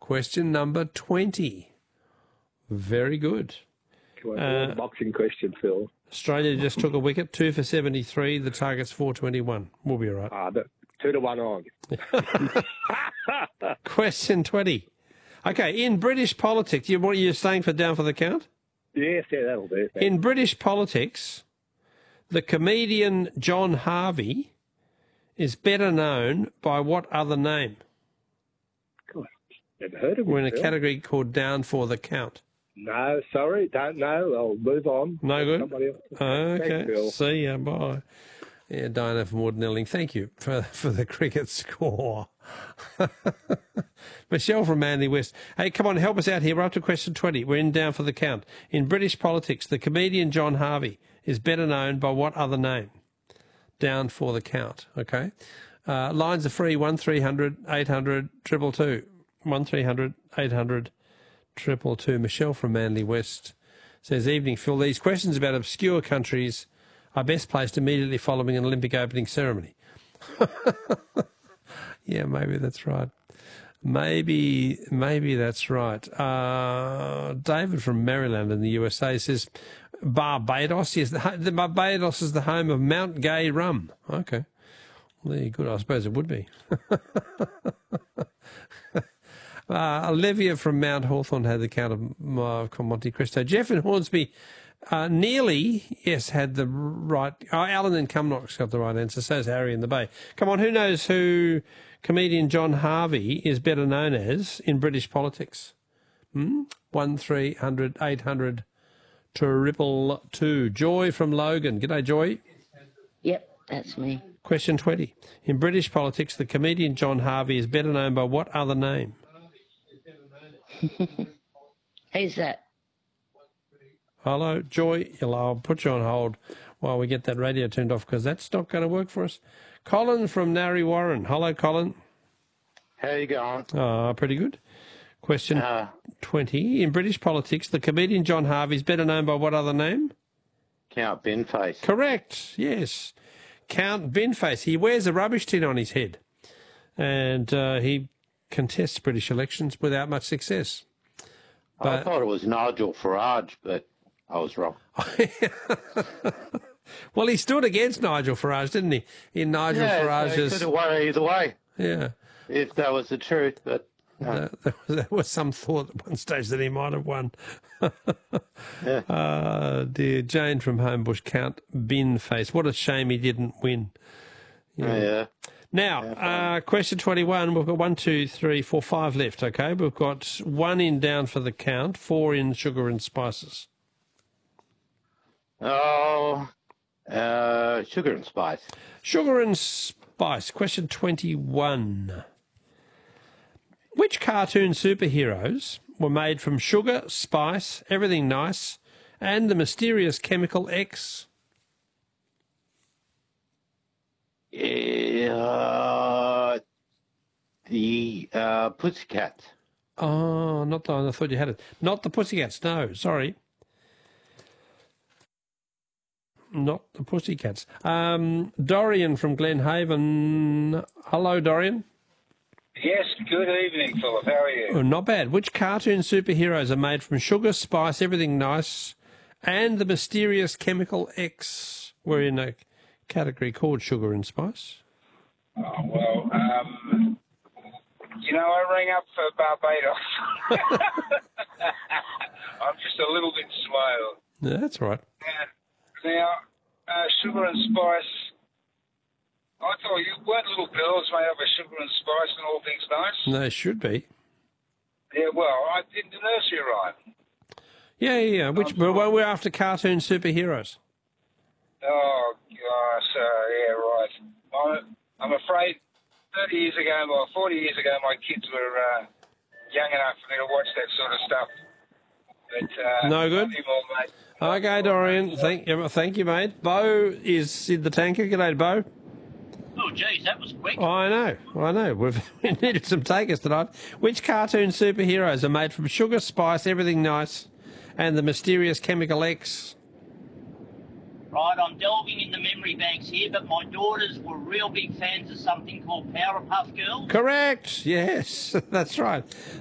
Question number 20. Very good. Come on, boxing question, Phil. Australia just took a wicket, 2 for 73. The target's 421. We'll be all right. 2-1 on. Question 20. Okay, in British politics, what are you saying for down for the count? Yes, yeah, that'll do. In British politics, the comedian John Harvey is better known by what other name? God, never heard of him. We're in a category called down for the count. No, sorry, don't know. I'll move on. No good? Somebody else. Okay, Thanks, see ya, bye. Yeah, Diana from Wardenelling, thank you for the cricket score. Michelle from Manly West. Hey, come on, help us out here. We're up to question 20. We're in down for the count. In British politics, the comedian John Harvey is better known by what other name? Down for the count, okay? Lines are free, 1300 800 222. 1300 800 222. Michelle from Manly West says, evening, Phil. These questions about obscure countries are best placed immediately following an Olympic opening ceremony. Yeah, maybe that's right. Maybe that's right. David from Maryland in the USA says, Barbados, yes, the Barbados is the home of Mount Gay rum. Okay. Well, there you go. I suppose it would be. Olivia from Mount Hawthorn had the count of Monte Cristo. Jeff in Hornsby nearly, yes, had the right. Alan in Cumnock's got the right answer. So's Harry in the Bay. Come on, who knows who comedian John Harvey is better known as in British politics? 1300 800 222. Joy from Logan. G'day, Joy. Yep, that's me. Question 20. In British politics, the comedian John Harvey is better known by what other name? Who's that? Hello, Joy. I'll put you on hold while we get that radio turned off because that's not going to work for us. Colin from Narre Warren. Hello, Colin. How you going? Pretty good. Question 20. In British politics, the comedian John Harvey is better known by what other name? Count Benface. Correct, yes. Count Benface. He wears a rubbish tin on his head and he contests British elections without much success. But I thought it was Nigel Farage, but I was wrong. Well, he stood against Nigel Farage, didn't he? In Nigel Farage's... So could have won either way. Yeah. If that was the truth, but... No. There was some thought at one stage that he might have won. Yeah. Dear Jane from Homebush, Count Benface. What a shame he didn't win. Yeah. Now, question 21. We've got 1, 2, 3, 4, 5 left, okay? We've got 1 in down for the count, 4 in sugar and spices. Oh, sugar and spice. Sugar and spice. Question 21. Which cartoon superheroes were made from sugar, spice, everything nice, and the mysterious chemical X? The Pussycats. Oh, not the one. I thought you had it. Not the Pussycats. No, sorry. Not the Pussycats. Dorian from Glenhaven. Hello, Dorian. Yes, good evening, Philip. How are you? Oh, not bad. Which cartoon superheroes are made from sugar, spice, everything nice, and the mysterious chemical X? We're in a category called sugar and spice. Oh, well, I rang up for Barbados. I'm just a little bit slow. Yeah, that's all right. Now, sugar and spice, I thought you weren't little girls made up of sugar and spice and all things nice? They should be. Yeah, well, I did the nursery rhyme. Yeah. We're after cartoon superheroes. Oh, gosh, yeah, right. I'm afraid 30 years ago, or 40 years ago, my kids were young enough for me to watch that sort of stuff. But, no good? More, mate. Okay, Dorian. Thank you, mate. Bo is in the tanker. G'day, Bo. Oh, geez, that was quick. I know. We've needed some takers tonight. Which cartoon superheroes are made from sugar, spice, everything nice, and the mysterious chemical X? Right, I'm delving in the memory banks here, but my daughters were real big fans of something called Powerpuff Girls. Correct. Yes, that's right.